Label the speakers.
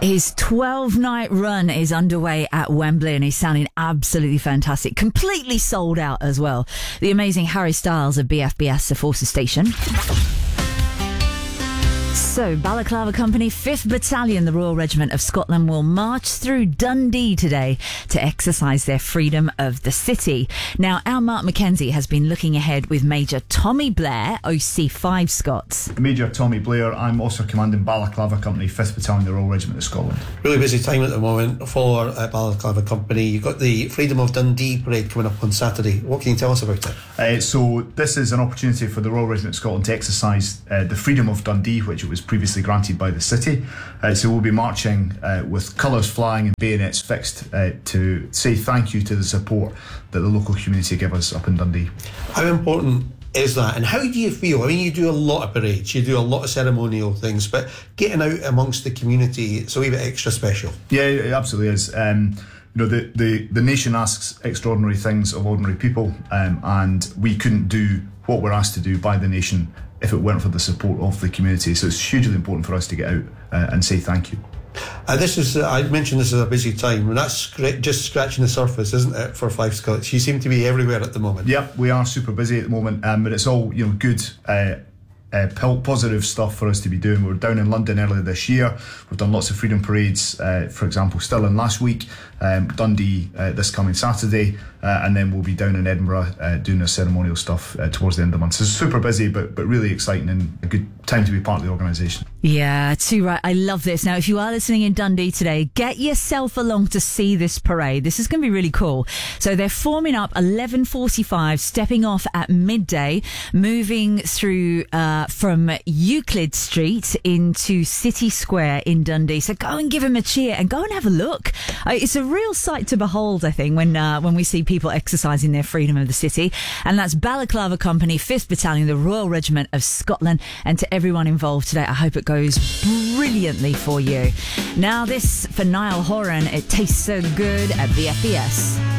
Speaker 1: His 12-night run is underway at Wembley and he's sounding absolutely fantastic. Completely sold out as well. The amazing Harry Styles of BFBS, the Forces Station. So, Balaclava Company, 5th Battalion, the Royal Regiment of Scotland, will march through Dundee today to exercise their freedom of the city. Now, our Mark Mackenzie has been looking ahead with Major Tommy Blair, OC5 Scots.
Speaker 2: Major Tommy Blair, I'm also commanding Balaclava Company, 5th Battalion, the Royal Regiment of Scotland.
Speaker 3: Really busy time at the moment for Balaclava Company. You've got the Freedom of Dundee parade coming up on Saturday. What can you tell us about it?
Speaker 2: So this is an opportunity for the Royal Regiment of Scotland to exercise the Freedom of Dundee, which it was previously granted by the city. So we'll be marching with colours flying and bayonets fixed to say thank you to the support that the local community give us up in Dundee.
Speaker 3: How important is that, and how do you feel? I mean, you do a lot of parades, you do a lot of ceremonial things, but getting out amongst the community, it's a wee bit extra special.
Speaker 2: Yeah, it absolutely is. The nation asks extraordinary things of ordinary people, and we couldn't do what we're asked to do by the nation if it weren't for the support of the community. So it's hugely important for us to get out and say thank you.
Speaker 3: I mentioned this is a busy time, and that's just scratching the surface, isn't it, for Five Scots? You seem to be everywhere at the moment.
Speaker 2: Yep, we are super busy at the moment, but it's all good. Positive stuff for us to be doing. We were down in London earlier this year. We've done lots of freedom parades, for example, Stirling last week, Dundee this coming Saturday, and then we'll be down in Edinburgh doing the ceremonial stuff towards the end of the month. So it's super busy, but really exciting and a good time to be part of the organisation.
Speaker 1: Yeah, too right. I love this. Now, if you are listening in Dundee today, get yourself along to see this parade. This is going to be really cool. So they're forming up 11:45, stepping off at midday, moving through from Euclid Street into City Square in Dundee. So go and give them a cheer and go and have a look. It's a real sight to behold, I think, when we see people exercising their freedom of the city. And that's Balaclava Company, 5th Battalion, the Royal Regiment of Scotland. And to everyone involved today, I hope it goes brilliantly for you. Now this for Niall Horan, It Tastes So Good at BFBS.